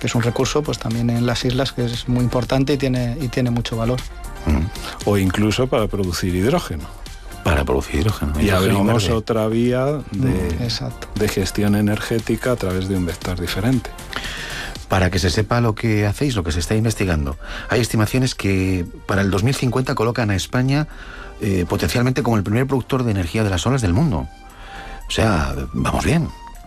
que es un recurso pues también en las islas que es muy importante y tiene mucho valor. O incluso para producir hidrógeno. Para producir hidrógeno. Y abrimos verde. otra vía Exacto. de gestión energética a través de un vector diferente. Para que se sepa lo que hacéis, lo que se está investigando, hay estimaciones que para el 2050 colocan a España potencialmente como el primer productor de energía de las olas del mundo. O sea, vamos bien.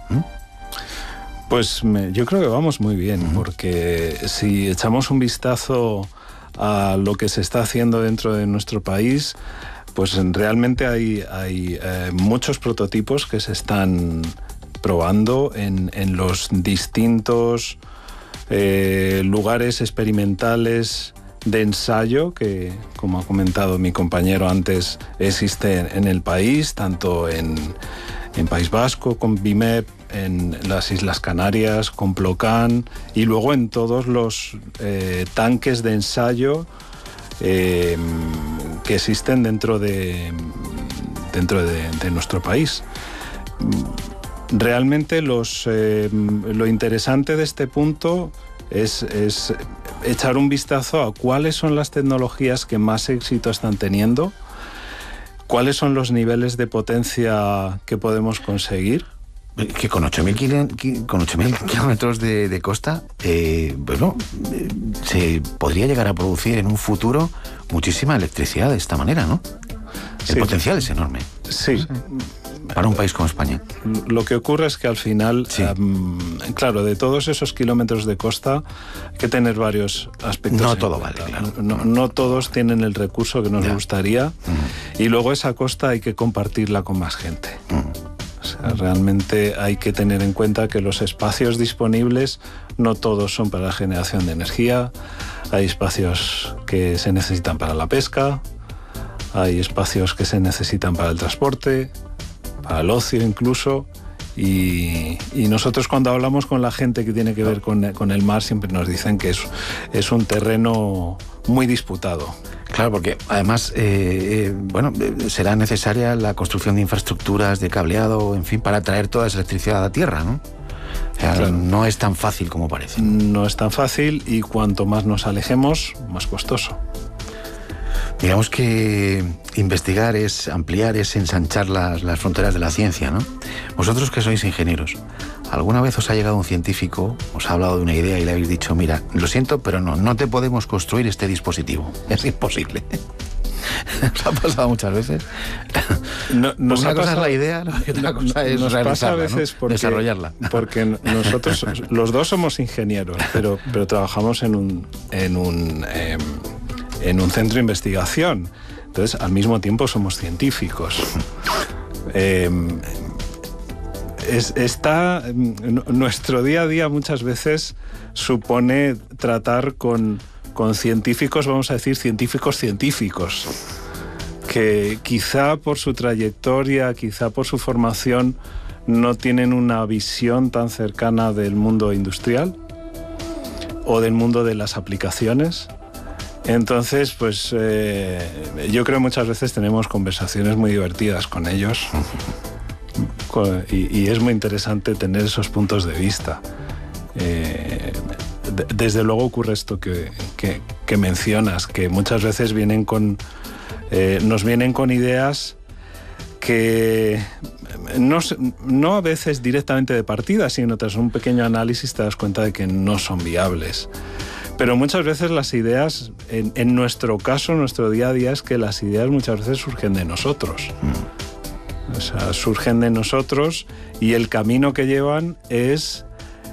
Pues yo creo que vamos muy bien, porque si echamos un vistazo a lo que se está haciendo dentro de nuestro país, pues realmente hay muchos prototipos que se están probando en los distintos lugares experimentales de ensayo que, como ha comentado mi compañero antes, existe en el país, tanto en País Vasco con BIMEP, en las Islas Canarias con Plocan y luego en todos los tanques de ensayo que existen dentro de nuestro país. Realmente lo interesante de este punto es echar un vistazo a cuáles son las tecnologías que más éxito están teniendo, cuáles son los niveles de potencia que podemos conseguir. Que con 8.000 kilómetros de costa, se podría llegar a producir en un futuro muchísima electricidad de esta manera, ¿no? El potencial es enorme. Sí. Para un país como España. Lo que ocurre es que al final, claro, de todos esos kilómetros de costa hay que tener varios aspectos. No todo vale, claro. No todos tienen el recurso que nos gustaría y luego esa costa hay que compartirla con más gente. O sea, realmente hay que tener en cuenta que los espacios disponibles no todos son para la generación de energía. Hay espacios que se necesitan para la pesca, hay espacios que se necesitan para el transporte, para el ocio incluso, y nosotros cuando hablamos con la gente que tiene que ver con el mar siempre nos dicen que es un terreno muy disputado. Claro, porque además será necesaria la construcción de infraestructuras, de cableado, en fin, para traer toda esa electricidad a tierra, ¿no? O sea, claro, no es tan fácil como parece. No es tan fácil y cuanto más nos alejemos, más costoso. Digamos que investigar es ampliar, es ensanchar las fronteras de la ciencia, ¿no? Vosotros que sois ingenieros, ¿alguna vez os ha llegado un científico, os ha hablado de una idea y le habéis dicho, mira, lo siento, pero no te podemos construir este dispositivo, es imposible? ¿Os ha pasado muchas veces? Una cosa es la idea, ¿no? Y otra cosa es realizarla, pasa a veces, ¿no? Desarrollarla. Porque nosotros, los dos somos ingenieros, pero trabajamos en un centro de investigación. Entonces, al mismo tiempo somos científicos. Nuestro día a día muchas veces supone tratar con científicos, vamos a decir, científicos, que quizá por su trayectoria, quizá por su formación, no tienen una visión tan cercana del mundo industrial o del mundo de las aplicaciones. Entonces, pues yo creo que muchas veces tenemos conversaciones muy divertidas con ellos y es muy interesante tener esos puntos de vista. Desde luego ocurre esto que mencionas, que muchas veces nos vienen con ideas que no a veces directamente de partida, sino tras un pequeño análisis te das cuenta de que no son viables. Pero muchas veces las ideas, en nuestro caso, nuestro día a día, es que las ideas muchas veces surgen de nosotros. O sea, surgen de nosotros y el camino que llevan es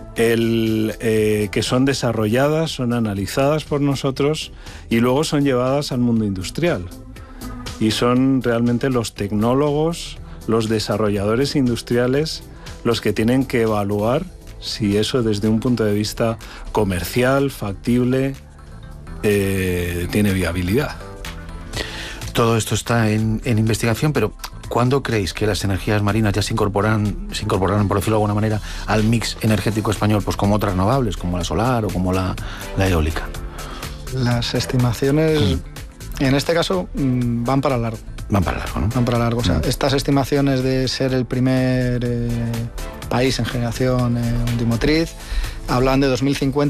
que son desarrolladas, son analizadas por nosotros y luego son llevadas al mundo industrial. Y son realmente los tecnólogos, los desarrolladores industriales, los que tienen que evaluar si eso desde un punto de vista comercial, factible, tiene viabilidad. Todo esto está en investigación, pero ¿cuándo creéis que las energías marinas ya se incorporarán, por decirlo de alguna manera, al mix energético español, pues como otras renovables, como la solar o como la eólica? Las estimaciones, en este caso, van para largo. Van para largo, ¿no? Van para largo. O sea, estas estimaciones de ser el primer país en generación antimotriz hablan de 2050